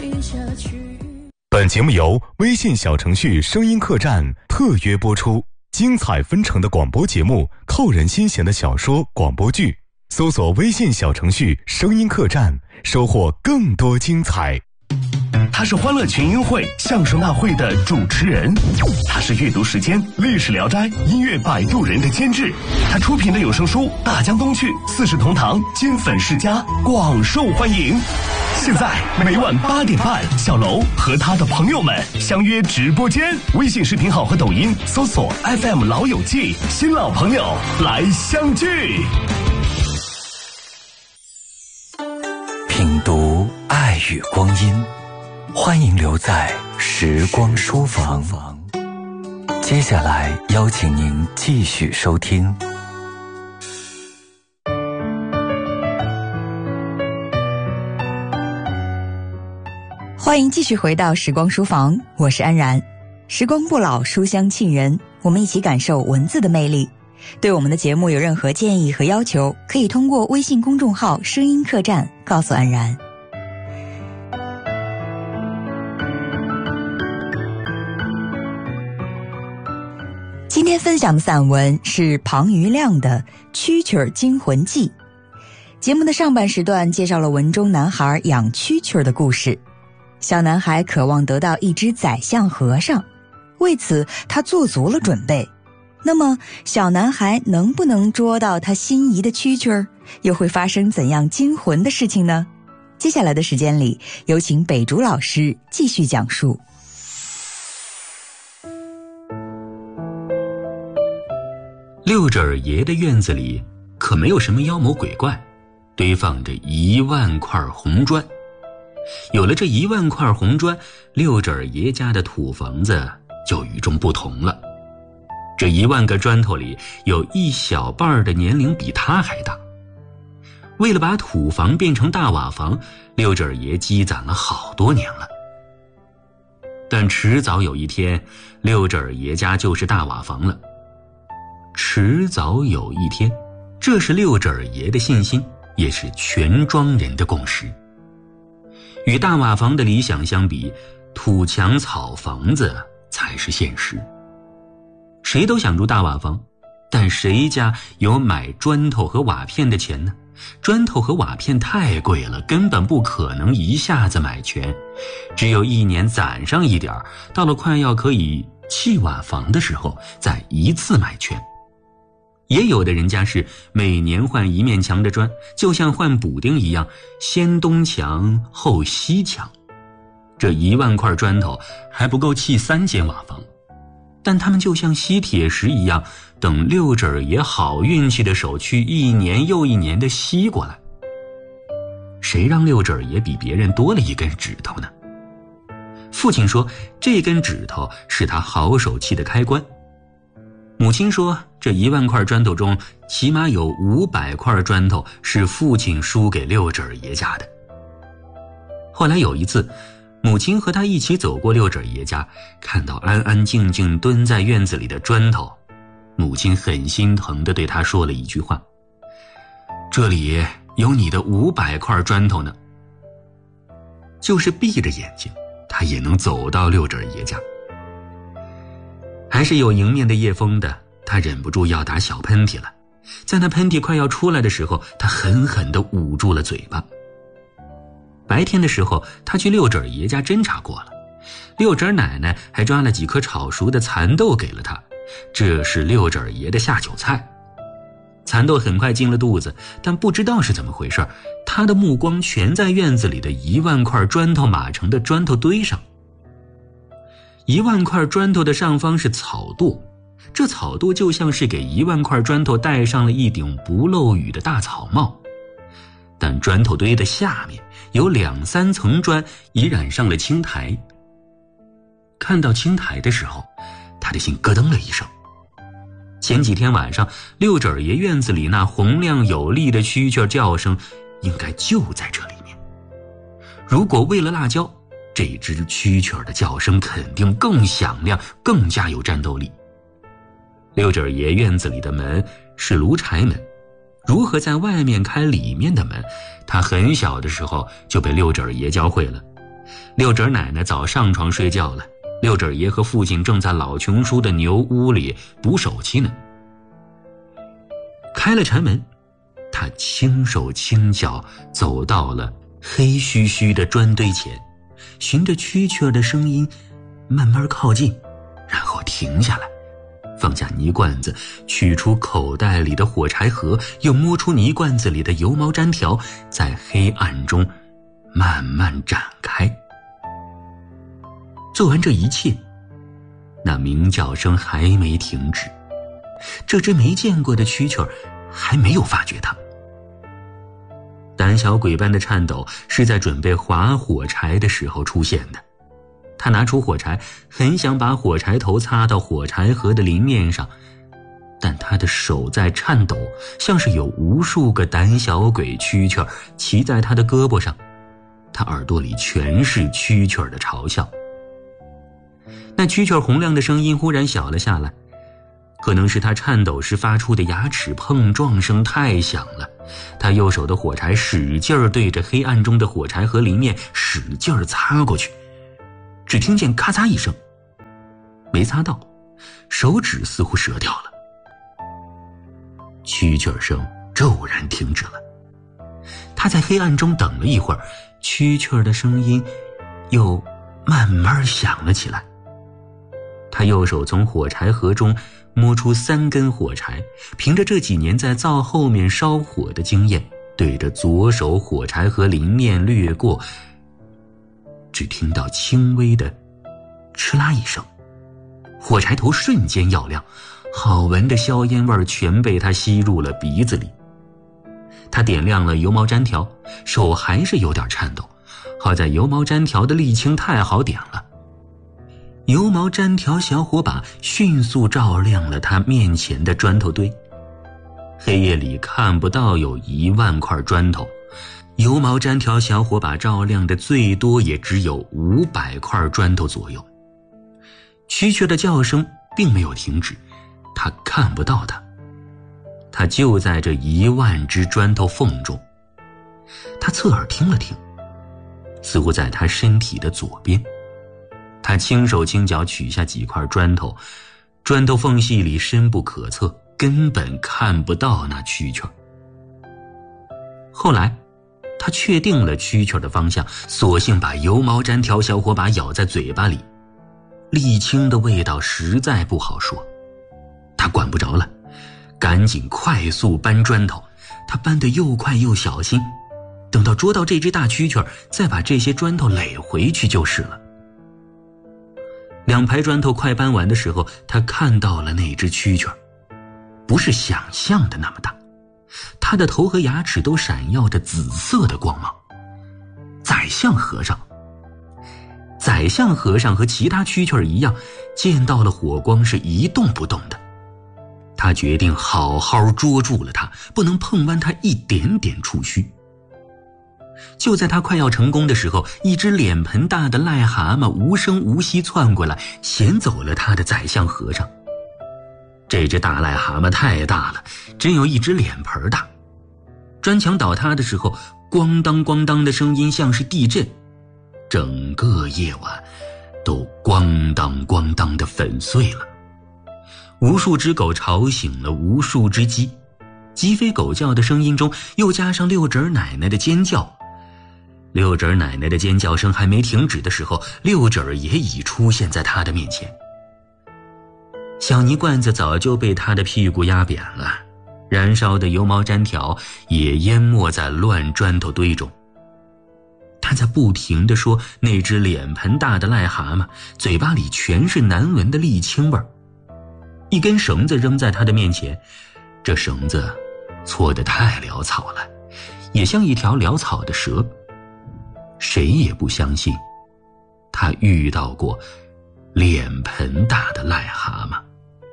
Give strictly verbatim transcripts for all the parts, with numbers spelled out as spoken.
本节目由微信小程序声音客栈特约播出，精彩纷呈的广播节目，扣人心弦的小说广播剧，搜索微信小程序声音客栈，收获更多精彩。 他是欢乐群英会相声大会的主持人，他是阅读时间历史聊斋音乐摆渡人的监制，他出品的有声书《大江东去》四世同堂金粉世家广受欢迎。现在每晚八点半，小楼和他的朋友们相约直播间，微信视频号和抖音搜索 F M 老友记，新老朋友来相聚。 品读爱与光阴，欢迎留在时光书房。接下来邀请您继续收听。 欢迎继续回到时光书房，我是安然。时光不老，书香沁人，我们一起感受文字的魅力。对我们的节目有任何建议和要求，可以通过微信公众号声音客栈告诉安然。今天分享的散文是庞余亮的《蛐蛐惊魂记》。节目的上半时段介绍了文中男孩养蛐蛐的故事。小男孩渴望得到一只宰相和尚，为此他做足了准备。那么小男孩能不能捉到他心仪的蛐蛐，又会发生怎样惊魂的事情呢？接下来的时间里，有请北竹老师继续讲述。 六指儿爷的院子里可没有什么妖魔鬼怪，堆放着一万块红砖。有了这一万块红砖，六指儿爷家的土房子就与众不同了。这一万个砖头里，有一小半的年龄比他还大。为了把土房变成大瓦房，六指儿爷积攒了好多年了。但迟早有一天，六指儿爷家就是大瓦房了。迟早有一天，这是六指儿爷的信心，也是全庄人的共识。与大瓦房的理想相比，土墙草房子才是现实。谁都想住大瓦房，但谁家有买砖头和瓦片的钱呢？砖头和瓦片太贵了，根本不可能一下子买全，只有一年攒上一点，到了快要可以砌瓦房的时候，再一次买全。也有的人家是每年换一面墙的砖，就像换补丁一样，先东墙后西墙。这一万块砖头还不够砌三间瓦房，但他们就像吸铁石一样，等六指儿爷好运气的手去一年又一年的吸过来。谁让六指儿爷比别人多了一根指头呢？父亲说这根指头是他好手气的开关。母亲说这一万块砖头中起码有五百块砖头是父亲输给六指儿爷家的。后来有一次，母亲和他一起走过六指儿爷家，看到安安静静蹲在院子里的砖头，母亲很心疼地对他说了一句话：这里有你的五百块砖头呢。就是闭着眼睛，他也能走到六指儿爷家。还是有迎面的夜风的，他忍不住要打小喷嚏了。在那喷嚏快要出来的时候，他狠狠地捂住了嘴巴。白天的时候，他去六指儿爷家侦查过了，六指儿奶奶还抓了几颗炒熟的蚕豆给了他，这是六指儿爷的下酒菜。蚕豆很快进了肚子，但不知道是怎么回事，他的目光全在院子里的一万块砖头码成的砖头堆上。一万块砖头的上方是草垛，这草垛就像是给一万块砖头戴上了一顶不漏雨的大草帽。但砖头堆的下面有两三层砖已染上了青苔。看到青苔的时候，他的心咯噔了一声。前几天晚上，六指儿爷院子里那洪亮有力的蛐蛐叫声，应该就在这里面。如果喂了辣椒，这只蛐蛐的叫声肯定更响亮，更加有战斗力。六指儿爷院子里的门是炉柴门，如何在外面开里面的门，他很小的时候就被六指儿爷教会了。 六婶奶奶早上床睡觉了，六婶爷和父亲正在老穷叔的牛屋里补手气呢。开了禅门，他轻手轻脚走到了黑黢黢的砖堆前，循着蛐蛐儿的声音慢慢靠近，然后停下来，放下泥罐子，取出口袋里的火柴盒，又摸出泥罐子里的油毛毡条，在黑暗中慢慢展开。做完这一切，那鸣叫声还没停止，这只没见过的蛐蛐儿还没有发觉它。胆小鬼般的颤抖是在准备划火柴的时候出现的。他拿出火柴，很想把火柴头擦到火柴盒的鳞面上，但他的手在颤抖，像是有无数个胆小鬼蛐蛐儿骑在他的胳膊上，他耳朵里全是蛐蛐儿的嘲笑。那蛐蛐儿洪亮的声音忽然小了下来，可能是他颤抖时发出的牙齿碰撞声太响了，他右手的火柴使劲儿对着黑暗中的火柴盒鳞面使劲儿擦过去，只听见咔嚓一声，没擦到，手指似乎折掉了。蛐蛐儿声骤然停止了。他在黑暗中等了一会儿，蛐蛐儿的声音又慢慢响了起来。他右手从火柴盒中摸出三根火柴，凭着这几年在灶后面烧火的经验，对着左手火柴盒鳞面掠过，只听到轻微的哧啦一声，火柴头瞬间耀亮，好闻的硝烟味全被他吸入了鼻子里。他点亮了油毛毡条，手还是有点颤抖，好在油毛毡条的沥青太好点了。油毛毡条小火把迅速照亮了他面前的砖头堆，黑夜里看不到有一万块砖头，油毛毡条小火把照亮的最多也只有五百块砖头左右。蛐蛐的叫声并没有停止，他看不到它，它就在这一万只砖头缝中。他侧耳听了听，似乎在他身体的左边。他轻手轻脚取下几块砖头，砖头缝隙里深不可测，根本看不到那蛐蛐。后来他确定了蛐蛐的方向，索性把油毛毡条小火把咬在嘴巴里，沥青的味道实在不好说。他管不着了，赶紧快速搬砖头，他搬得又快又小心，等到捉到这只大蛐蛐，再把这些砖头垒回去就是了。两排砖头快搬完的时候，他看到了那只蛐蛐，不是想象的那么大，它的头和牙齿都闪耀着紫色的光芒。宰相和尚，宰相和尚和其他蛐蛐一样，见到了火光是一动不动的。他决定好好捉住了它，不能碰弯它一点点触须。就在他快要成功的时候，一只脸盆大的癞蛤蟆无声无息窜过来，衔走了他的宰相和尚。这只大癞蛤蟆太大了，真有一只脸盆大。砖墙倒塌的时候，咣当咣当的声音像是地震，整个夜晚都咣当咣当的粉碎了。无数只狗吵醒了无数只鸡，鸡飞狗叫的声音中又加上六婶奶奶的尖叫。六婶奶奶的尖叫声还没停止的时候，六婶也已出现在他的面前。小泥罐子早就被他的屁股压扁了，燃烧的油毛毡条也淹没在乱砖头堆中。他在不停地说那只脸盆大的癞蛤蟆，嘴巴里全是难闻的沥青味儿。一根绳子扔在他的面前，这绳子搓得太潦草了，也像一条潦草的蛇。谁也不相信他遇到过脸盆大的癞蛤蟆。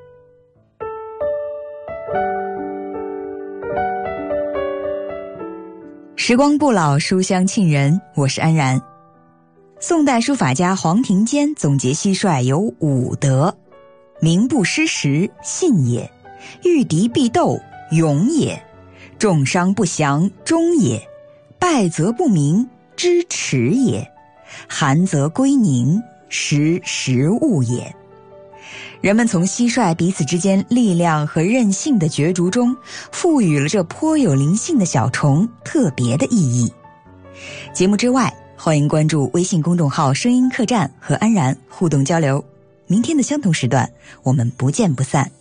时光不老，书香沁人，我是安然。宋代书法家黄庭坚总结蟋蟀有五德：名不失时，信也；遇敌必斗，勇也；重伤不降，忠也；败则不明，知耻也； 寒则归宁，食食物也。人们从蟋蟀彼此之间力量和韧性的角逐中，赋予了这颇有灵性的小虫特别的意义。节目之外，欢迎关注微信公众号声音客栈和安然互动交流。明天的相同时段，我们不见不散。